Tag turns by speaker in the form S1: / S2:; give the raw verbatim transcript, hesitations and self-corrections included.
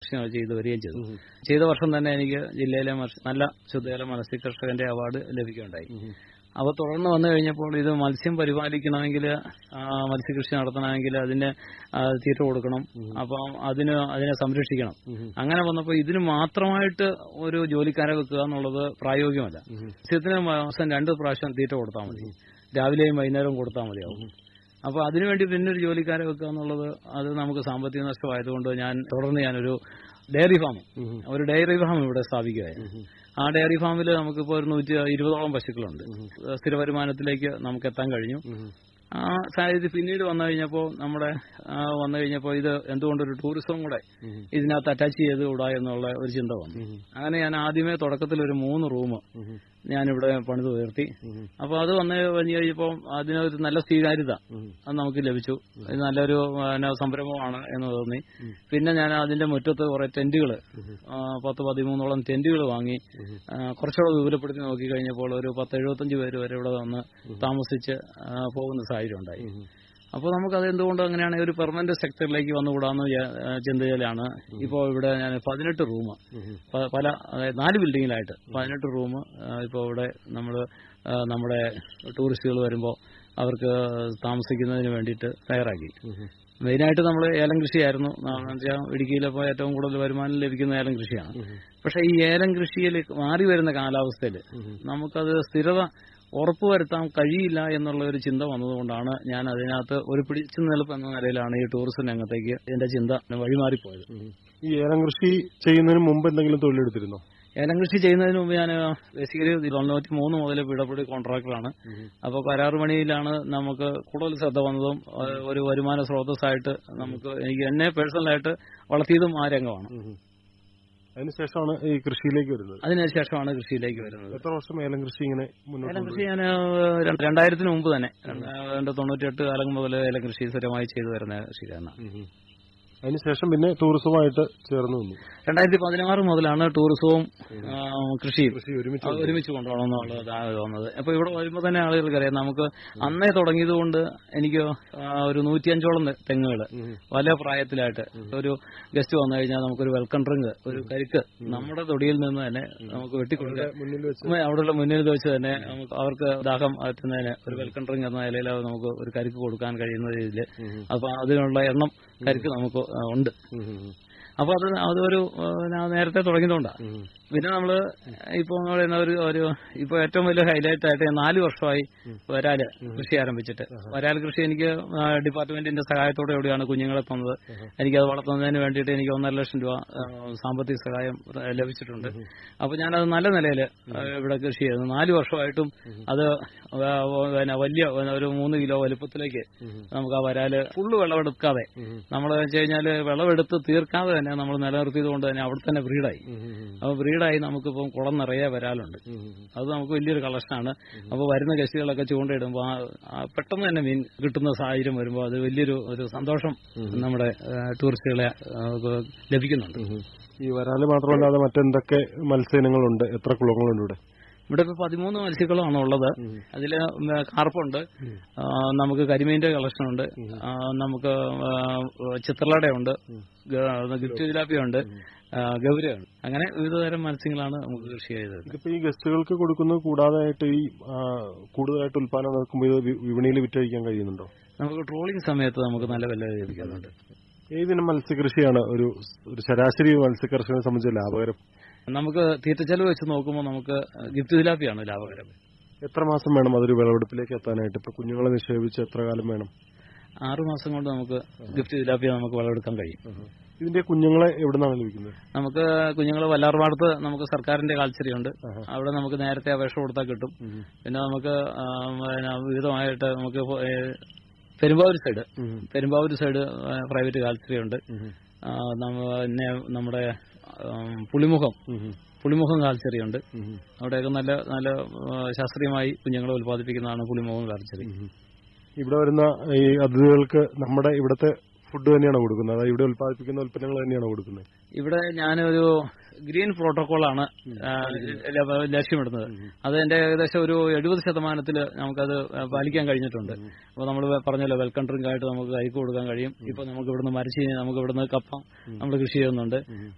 S1: കൃഷി ചെയ്തു വരികയും ചെയ്തു. ചെയ്ത വർഷം തന്നെ എനിക്ക് ജില്ലയിലെ നല്ല ശുദ്ധജല മത്സ്യ കർഷകന്റെ അവാർഡ് ലഭിക്കുകയുണ്ടായി. അപ്പോൾ തുടർന്ന് വന്നു കഴിഞ്ഞപ്പോൾ ഇത് മത്സ്യം പരിപാലിക്കണമെങ്കിൽ, മത്സ്യകൃഷി നടത്തണമെങ്കിൽ അതിന് തീറ്റ കൊടുക്കണം, അപ്പം അതിന് അതിനെ സംരക്ഷിക്കണം. അങ്ങനെ വന്നപ്പോൾ ഇതിന് മാത്രമായിട്ട് ഒരു ജോലിക്കാരെ വെക്കുക എന്നുള്ളത് പ്രായോഗികമല്ല. മത്സ്യത്തിന് മാസം രണ്ട് പ്രാവശ്യം തീറ്റ കൊടുത്താൽ മതി, രാവിലെയും വൈകുന്നേരവും കൊടുത്താൽ മതിയാവും. അപ്പോൾ അതിനുവേണ്ടി പിന്നെ ഒരു ജോലിക്കാരെ വെക്കുക എന്നുള്ളത് അത് നമുക്ക് സാമ്പത്തിക നഷ്ടമായതുകൊണ്ട് ഞാൻ തുടർന്ന് ഞാനൊരു ഡയറി ഫാം ഒരു ഡയറി ഫാം ഇവിടെ സ്ഥാപിക്കുകയായിരുന്നു. ആ ഡയറി ഫാമിൽ നമുക്കിപ്പോൾ ഒരു നൂറ്റി ഇരുപതോളം പശുക്കളുണ്ട്. സ്ഥിര വരുമാനത്തിലേക്ക് നമുക്ക് എത്താൻ കഴിഞ്ഞു. ആ സാഹചര്യത്തിൽ പിന്നീട് വന്നു കഴിഞ്ഞപ്പോൾ നമ്മുടെ വന്നു കഴിഞ്ഞപ്പോൾ ഇത് എന്തുകൊണ്ടൊരു ടൂറിസവും കൂടെ ഇതിനകത്ത് അറ്റാച്ച് ചെയ്ത് കൂടാ എന്നുള്ള ഒരു ചിന്ത വന്നു. അങ്ങനെ ഞാൻ ആദ്യമേ തുടക്കത്തിൽ ഒരു മൂന്ന് റൂം ഞാനിവിടെ പണിത് ഉയർത്തി. അപ്പോൾ അത് വന്നു കഴിഞ്ഞ് കഴിഞ്ഞപ്പോൾ അതിനൊരു നല്ല സ്വീകാര്യത അത് നമുക്ക് ലഭിച്ചു. ഇത് നല്ലൊരു സംരംഭമാണ് എന്ന് തോന്നി. പിന്നെ ഞാൻ അതിന്റെ മുറ്റത്ത് കുറെ ടെന്റുകൾ, പത്ത് പതിമൂന്നോളം ടെന്റുകൾ വാങ്ങി കുറച്ചുകൂടെ വിപുലപ്പെടുത്തി നോക്കി കഴിഞ്ഞപ്പോൾ ഒരു പത്ത് എഴുപത്തഞ്ച് പേര് വരെ ഇവിടെ വന്ന് താമസിച്ച് പോകുന്ന സാഹചര്യം ഉണ്ടായി. അപ്പോൾ നമുക്കത് എന്തുകൊണ്ട് അങ്ങനെയാണെങ്കിൽ ഒരു പെർമനന്റ് സെക്ടറിലേക്ക് വന്നുകൂടാന്ന് ചിന്തയിലാണ് ഇപ്പോൾ ഇവിടെ ഞാൻ പതിനെട്ട് റൂം പല അതായത് നാല് ബിൽഡിങ്ങിലായിട്ട് പതിനെട്ട് റൂം ഇപ്പോൾ ഇവിടെ നമ്മൾ നമ്മുടെ ടൂറിസ്റ്റുകൾ വരുമ്പോൾ അവർക്ക് താമസിക്കുന്നതിന് വേണ്ടിയിട്ട് തയ്യാറാക്കി. മെയിനായിട്ട് നമ്മൾ ഏലം കൃഷിയായിരുന്നു. ഇടുക്കിയിലിപ്പോൾ ഏറ്റവും കൂടുതൽ വരുമാനം ലഭിക്കുന്ന ഏലം കൃഷിയാണ്. പക്ഷേ ഈ ഏലം കൃഷിയിൽ മാറി വരുന്ന കാലാവസ്ഥയിൽ നമുക്കത് സ്ഥിരത ഉറപ്പുവരുത്താൻ കഴിയില്ല എന്നുള്ള ഒരു ചിന്ത വന്നതുകൊണ്ടാണ് ഞാൻ അതിനകത്ത് ഒരു പിടിച്ചു നിൽപ്പ് എന്ന നിലയിലാണ് ഈ ടൂറിസം രംഗത്തേക്ക് എന്റെ ചിന്ത വഴിമാറിപ്പോയത്.
S2: ഈ ഏലം കൃഷി ചെയ്യുന്നതിന് മുമ്പ് എന്തെങ്കിലും തൊഴിലെടുത്തിരുന്നോ?
S1: ഏലം കൃഷി ചെയ്യുന്നതിന് മുമ്പ് ഞാൻ ബേസിക്കലി തൊണ്ണൂറ്റി മൂന്ന് മുതൽ പിടപെടി കോൺട്രാക്ടറാണ്. അപ്പോൾ കരാർ പണിയിലാണ് നമുക്ക് കൂടുതൽ ശ്രദ്ധ വന്നതും ഒരു വരുമാന സ്രോതസ്സായിട്ട് നമുക്ക് എനിക്ക് എന്നെ പേഴ്സണലായിട്ട് വളർത്തിയതും ആ രംഗമാണ്.
S2: അതിനുശേഷമാണ് ഈ കൃഷിയിലേക്ക് വരുന്നത്.
S1: അതിനുശേഷമാണ് കൃഷിയിലേക്ക് വരുന്നത്.
S2: എത്ര വർഷം ഏലം കൃഷി ഇങ്ങനെ
S1: ഏലം കൃഷി ഞാൻ രണ്ടായിരത്തിന് മുമ്പ് തന്നെ രണ്ട് തൊണ്ണൂറ്റിയെട്ട് കാലം മുതൽ ഏലം കൃഷി സ്ഥിരമായി ചെയ്തു വരുന്ന കൃഷിക്കാരനാണ്.
S2: അതിനുശേഷം പിന്നെ ടൂറിസവുമായിട്ട് ചേർന്ന് വന്നു.
S1: രണ്ടായിരത്തി പതിനാറ് മുതലാണ് ടൂറിസവും കൃഷിയും ഒരുമിച്ച് കൊണ്ടുപോകണമെന്നുള്ളത് തോന്നുന്നത്. അപ്പൊ ഇവിടെ വരുമ്പോൾ തന്നെ ആളുകൾക്കറിയാം നമുക്ക് അന്നേ തുടങ്ങിയതുകൊണ്ട് എനിക്ക് ഒരു നൂറ്റിയഞ്ചോളം തെങ്ങുകൾ വലിയ പ്രായത്തിലായിട്ട് ഒരു ഗസ്റ്റ് വന്നു കഴിഞ്ഞാൽ നമുക്കൊരു വെൽക്കം ഡ്രിങ്ക്, ഒരു കരിക്ക് നമ്മുടെ തൊടിയിൽ നിന്ന് തന്നെ നമുക്ക് വെട്ടിക്കൊടുക്കുക. അവിടെയുള്ള മുന്നിൽ വെച്ച് തന്നെ നമുക്ക് അവർക്ക് ദാഹം അറ്റുന്നതിന് ഒരു വെൽക്കം ഡ്രിങ്ക് എന്ന നിലയിൽ നമുക്ക് ഒരു കരിക്ക് കൊടുക്കാൻ കഴിയുന്ന രീതിയിൽ അപ്പൊ അതിനുള്ള എണ്ണം കരിക്ക് നമുക്ക് ഉണ്ട്. അപ്പൊ അത് അതൊരു നേരത്തെ തുടങ്ങിയതുകൊണ്ടാണ്. പിന്നെ നമ്മള് ഇപ്പൊ ഒരു ഒരു ഇപ്പൊ ഏറ്റവും വലിയ ഹൈലൈറ്റ് ആയിട്ട് നാല് വർഷമായി വരാല് കൃഷി ആരംഭിച്ചിട്ട്. വരാൽ കൃഷി എനിക്ക് ഡിപ്പാർട്ട്മെന്റിന്റെ സഹായത്തോടെ എവിടെയാണ് കുഞ്ഞുങ്ങളെ തന്നത്. എനിക്കത് വളർത്തുന്നതിന് വേണ്ടിയിട്ട് എനിക്ക് ഒന്നര ലക്ഷം രൂപ സാമ്പത്തിക സഹായം ലഭിച്ചിട്ടുണ്ട്. അപ്പൊ ഞാനത് നല്ല നിലയിൽ ഇവിടെ കൃഷി ചെയ്തു. നാല് വർഷമായിട്ടും അത് വലിയ ഒരു മൂന്ന് കിലോ വലുപ്പത്തിലേക്ക് നമുക്ക് ആ വരാല് ഫുള്ള് വിളവെടുക്കാതെ നമ്മൾ വെച്ച് കഴിഞ്ഞാല് വിളവെടുത്ത് തീർക്കാതെ തന്നെ നമ്മൾ നിലനിർത്തിയത് കൊണ്ട് തന്നെ അവിടെ തന്നെ ബ്രീഡായി. അപ്പൊ ബ്രീഡായി നമുക്കിപ്പം കുളം നിറയെ വരാലുണ്ട്. അത് നമുക്ക് വലിയൊരു കളക്ഷനാണ്. അപ്പോൾ വരുന്ന ഗസ്റ്റുകളൊക്കെ ചൂണ്ടയിടുമ്പോൾ പെട്ടെന്ന് തന്നെ മീൻ കിട്ടുന്ന സാഹചര്യം വരുമ്പോൾ അത് വലിയൊരു ഒരു സന്തോഷം നമ്മുടെ ടൂറിസ്റ്റുകളെ ലഭിക്കുന്നുണ്ട്.
S2: ഈ വരാല് മാത്രമല്ലാതെ മറ്റെന്തൊക്കെ മത്സ്യങ്ങളുണ്ട്? എത്ര കുളങ്ങളുണ്ട് ഇവിടെ?
S1: ഇവിടെ ഇപ്പൊ പതിമൂന്ന് മത്സ്യക്കുളമാണ് ഉള്ളത്. അതില് കാർപ്പുണ്ട്, നമുക്ക് കരിമീന്റെ കളക്ഷൻ ഉണ്ട്, നമുക്ക് ചിത്രലടയുണ്ട്, ഗിഫ്റ്റ് ജിലാപ്പിയുണ്ട്, ഗൗരയുണ്ട്. അങ്ങനെ വിവിധതരം മത്സ്യങ്ങളാണ് നമുക്ക് കൃഷി ചെയ്തത്.
S2: ഇതിപ്പോ ഈ ഗസ്റ്റുകൾക്ക് കൊടുക്കുന്നത് കൂടാതെ ഈ കൂടുതലായിട്ട് ഉൽപ്പാദനം നടക്കുമ്പോൾ ഇത് വിപണിയിൽ വിറ്റഴിക്കാൻ കഴിയുന്നുണ്ടോ?
S1: നമുക്ക് ട്രോളിംഗ് സമയത്ത് നമുക്ക് നല്ല വില ലഭിക്കുന്നുണ്ട്.
S2: ഏതിനും മത്സ്യകൃഷിയാണ് ഒരു ഒരു ശരാശരി മത്സ്യകർഷകനെ സംബന്ധിച്ച് ലാഭകരം?
S1: നമുക്ക് തീറ്റച്ചെലവ് വെച്ച് നോക്കുമ്പോൾ നമുക്ക് ഗിഫ്റ്റ് ജിലാപ്പിയാണ് ലാഭകരം.
S2: എത്ര മാസം വേണം അതൊരു വിളവെടുപ്പിലേക്ക് എത്താനായിട്ട്? ഇപ്പൊ കുഞ്ഞുങ്ങളെ നിക്ഷേപിച്ച് എത്ര കാലം വേണം?
S1: ആറു മാസം കൊണ്ട് നമുക്ക് ഗിഫ്റ്റ് ജിലാപ്പിയ നമുക്ക് വിളവെടുക്കാൻ കഴിയും.
S2: ഇതിന്റെ കുഞ്ഞുങ്ങളെ എവിടെ നിന്നാണ് ലഭിക്കുന്നത്?
S1: നമുക്ക് കുഞ്ഞുങ്ങൾ വല്ലാർപാടത്ത് നമുക്ക് സർക്കാരിന്റെ കാൽച്ചെറി ഉണ്ട്. അവിടെ നമുക്ക് നേരത്തെ അപേക്ഷ കൊടുത്താൽ കിട്ടും. പിന്നെ നമുക്ക് വിവിധമായിട്ട് നമുക്ക് Perumbavoor side Perumbavoor side private കാൽച്ചെറി ഉണ്ട്. പിന്നെ നമ്മുടെ പുളിമുഖം പുളിമുഖം കാൽച്ചെറി ഉണ്ട്. അവിടെയൊക്കെ നല്ല നല്ല ശാസ്ത്രീയമായി കുഞ്ഞുങ്ങളെ ഉൽപ്പാദിപ്പിക്കുന്നതാണ് പുളിമുഖം കാൽച്ചെറി.
S2: ഇവിടെ വരുന്ന ഈ അതിഥികൾക്ക് നമ്മുടെ ഇവിടുത്തെ ഫുഡ് തന്നെയാണോ കൊടുക്കുന്നത്? അതായത് ഇവിടെ ഉൽപ്പാദിപ്പിക്കുന്ന ഉൽപ്പന്നങ്ങൾ തന്നെയാണോ കൊടുക്കുന്നത്?
S1: ഇവിടെ ഞാനൊരു ഗ്രീൻ പ്രോട്ടോകോളാണ് ലക്ഷ്യമിടുന്നത്. അത് എന്റെ ഏകദേശം ഒരു എഴുപത് ശതമാനത്തിൽ നമുക്കത് പാലിക്കാൻ കഴിഞ്ഞിട്ടുണ്ട്. അപ്പോൾ നമ്മൾ പറഞ്ഞല്ലോ വെൽക്കം ഡ്രിങ്ക് ആയിട്ട് നമുക്ക് കൈക്ക് കൊടുക്കാൻ കഴിയും. ഇപ്പൊ നമുക്ക് ഇവിടുന്ന് മരച്ചീനി, നമുക്ക് ഇവിടുന്ന് കപ്പ നമ്മൾ കൃഷി ചെയ്യുന്നുണ്ട്.